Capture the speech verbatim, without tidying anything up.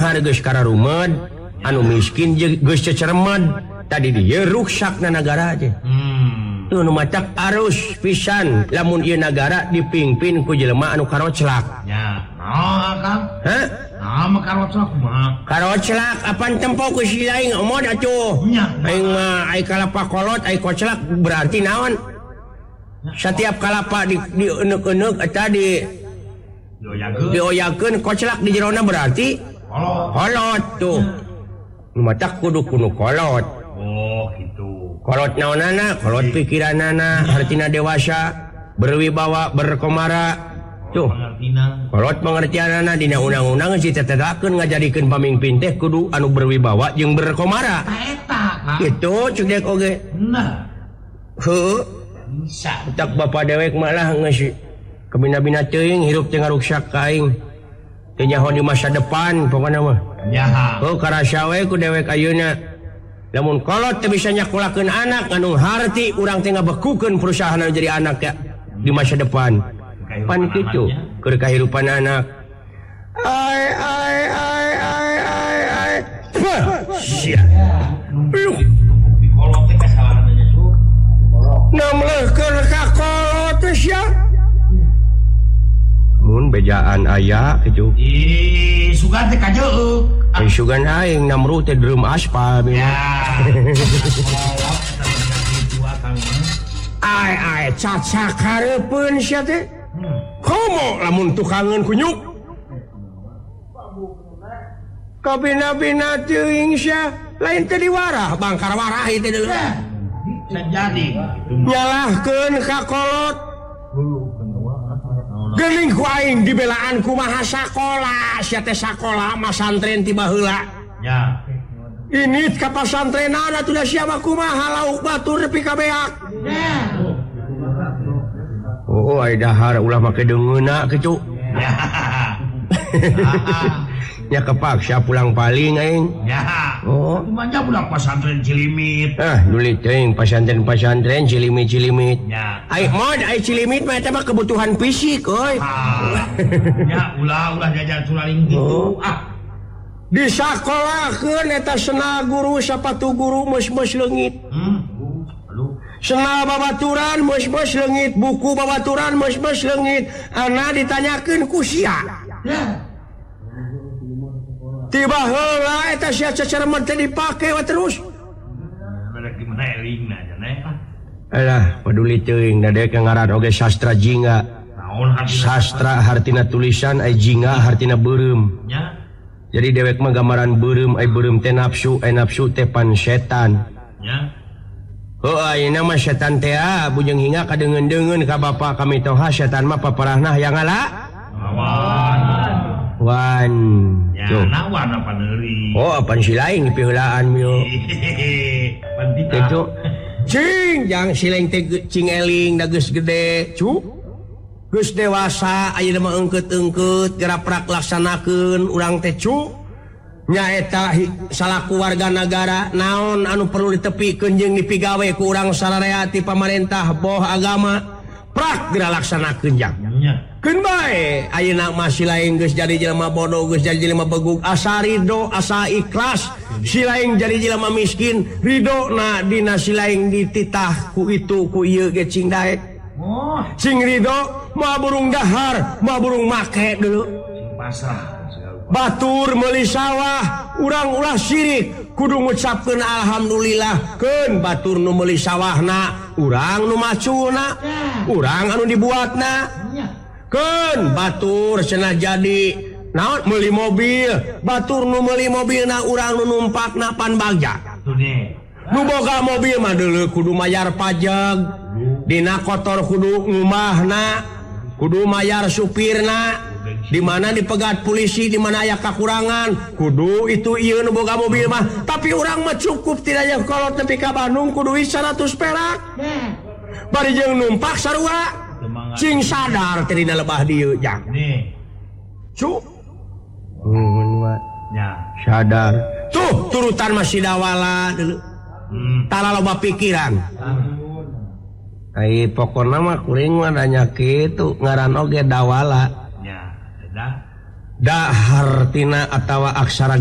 harga rumah anu miskin cecermet tadi dia ruksakna negara aja hmm. tuh macam arus pisan lamun ieu negara dipimpin ku jelema anu karoclak ya naon Kang hah nama karoclak mah karoclak apaan tempo ku si lain omod atuh aing mah ai kalapa kolot ai koclak berarti naon setiap kalapa di di enek-enek eta di dioyakeun koclak di jerona berarti kolot tuh mata kudu kudu kolot oh gitu kolot naonana kolot pikiranana hartina dewasa berwibawa berkomara tuh kolot pengertianana dina undang-undang si tetetakeun ngajadikeun pamimpin teh kudu anu berwibawa jeung berkomara eta kitu cudek oge nah heuh bisa tak bapa dewek malah geus kabina-bina teuing hirup teu ngaruksak ka aing teu nyaho di masa depan pokona mah nyaha oh karasa we ku dewek ayeuna lamun kolot teu bisa nyakulakeun anak anu harti urang teh ngabekukeun perusahaan anu jadi anak ya di masa depan pan kitu keur kahirupan anak ai ai ai ai ai ai sia lu kolot teh kasalahan nya su namleukeun ka kolot teh sia mun bejaan aya kitu ih sugan teh kajeuk ai sugan aing namru teh drum aspal ya ai ai caca kareupeun sia teh komo lamun tukangeun kunyuk kabina-bina teuing sia lain teh diwarah bangkar warahi teh deuleu jadi nyalahkeun ka kolot geuning ku aing dibelaan kumaha sakola sia teh sakola masantren tiba heula ya ini ka pasantrenana teh sia mah kumaha lauk batur nepi ka beak oh ai dahar ulah make deungeuna kitu nya kepaksa pulang paling aing ya oh manja budak pasantren Cilimit ah duli teuing pasantren-pasantren Cilimit-Cilimit ya ai mod ai Cilimit mah eta mah kebutuhan fisik euy ya ulah-ulah jajan sulaling gitu ah di sakolahkeun eta sena guru sapatu guru meus-meus leungit hmm aduh sena babaturan meus-meus leungit buku babaturan meus-meus leungit ana ditanyakeun ku sia ya tiba heula eta sia cecermet teh dipake we terus merek gimana elingna cenah alah peduli teuing da dek ngaran oge sastra jingga naon sastra hartina tulisan ai jingga hartina beureum nya jadi dewek mah gambaran beureum ai beureum teh nafsu ai nafsu teh pan setan nya heuh ayeuna mah setan teh bujeng hinga kadeungeun-deungeun ka bapa kami toha setan mah paparahna hayang ala lawan wan ya nawan apa neuri oh apaan si lain piheulaan mio pandita itu cing jang sileng teh cing eling da geus gede cu geus dewasa ayeuna mah eungkeut-eungkeut gerak laksanakeun urang teh cu nya eta salaku warga negara naon anu perlu ditepikeun jeung dipigawe ku urang sararea ti pamarentah boh agama prak gerak laksanakeun jang keun bae ayeuna masih lain geus jadi jelema bodoh geus jadi jelema begug asa ridho asa ikhlas si lain jadi jelema miskin ridho na dina si lain dititah ku itu ku ieu ge cing daek oh cing ridho mah burung dahar mah burung make deuleu pasrah batur meuli sawah urang ulah syirik kudu ngucapkeun alhamdulillah keun batur nu meuli sawahna urang nu macuna urang anu dibuatna keun batur cenah jadi naon meuli mobil batur nu meuli mobilna urang nu numpakna pan bagja nu boga mobil mah deuleu kudu mayar pajak dina kotor kudu ngumahna kudu mayar supirna di mana dipegat polisi di mana aya kakurangan kudu itu ieu nu boga mobil mah tapi urang mah cukup tidak aya kolot nepi ka Bandung kudu seratus perak bari jeung numpak sarua cing sadar teh dina lebah dieu jang nih cu mun ya sadar tuh turutan masih dawala deuleu hmm. tara loba pikiran ai pokona mah kuring mah nanya kitu ngaran oge dawala ya da dahartina atawa aksara